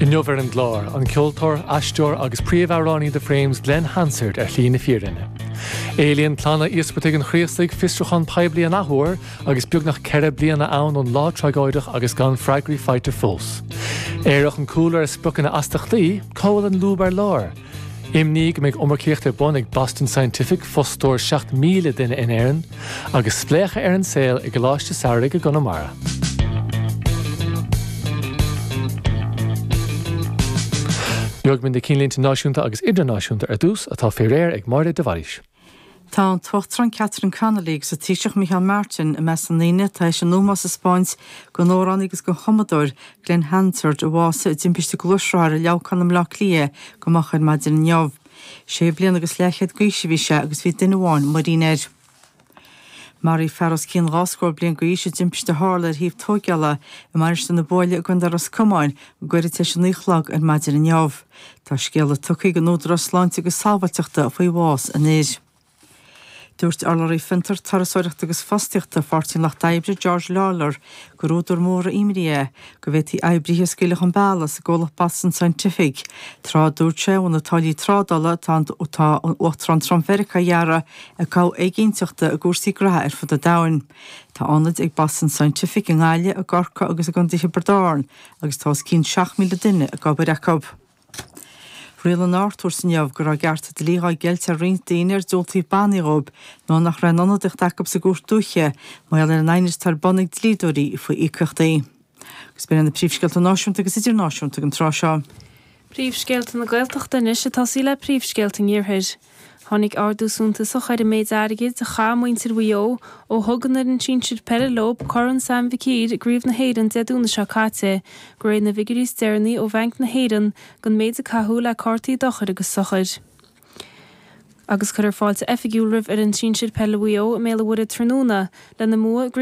Gneomhar an glár, an ceoltóir, aisteoir agus príomh-amhránaí de Frames Glenn Hansard lína fírinne. Éilíonn plána íospaigh an chríoslaigh fistrúchan peibli an athúir agus beagnach ceithre bliana ann ón lá trágáideach agus gan Fraggraí Fighter fós. Éireach an cúlar is spucanna astachlí, cóil an lúbar lár. Imní go mbeidh umarcíocht bunig Boston Scientific fostóir 7,000 duine in éireann agus spléiche ar an saol i gláiste Saturday go Connemara. Beag minn de cínlínta náisiúnta agus idirnáisiúnta ar dús atá féréir ag Máire de Bharis. Tá an tuchtran Catherine Connolly sa tíiseach Michael Martin a mes an líine tá sé nómas a Spáins go nórán agus go chomadúir Glenn Hansard a bhása dimpiste glúisráir a leabhcanam lá lia go machar maidir an neamh. Sé blian agus leichéad gúisihíse agus bhí duine bháin marínéir. Marí Ferros cín ráscóir blian go ísio dimpiste hála híomh tógeala i maristan na bóile a gundar as cumáin go gcuir teis an níochlag an maidir an neamh. Tá scéal a tucaí go nódar as sláinte go sábhailteachta faoi bhás a néir. Dúirt Arlarí Fintar tarasóireachta agus fastiachta fartin lech daibre George Lawler go rúdar móra imrie go bheití eibrithe sciilech an balas a ggólach Boston Scientific trá dúirt sé ón natálí trádala tá an Uachtaran Tromferica dheara a cá éigínteachta a gúrsaí gratha ar fud a dain. Tá anad ag Boston Scientific an gáile a gorcha agus a gandithe Bardáin agus tá cín 7,000 duine a gabbar ecob. Rial an áirtúir san neamh go raibh gearta de líá geilte riint daoine ar dúiltaí baníróib nó nach raibh anadacht acab sa gúr dúche má ar an ainis tar bonnig dlídóirí faoi íceachtaí. Gus beir an na príomhscéalta náisiúnta agus idirnáisiúnta an trá seo. Príomhscéalta na Gaeltachta is atá sí le príomhscéalta níorthair. Tháinig ardúsúnta sa chuir méid airgid a chamuintir bhuió ó thugannar an tínsir Perelób Coran Sam Vicíd gríomh na héireann deadúna seo cáte go raibh na vigarí steirní ó bhainc na héireann gon méid a cathú le cártaí dochar agus sochar. Agus chuir fáilte effigiúil rih ar an tínsir Perelób méle bhfuir a trúna le na mua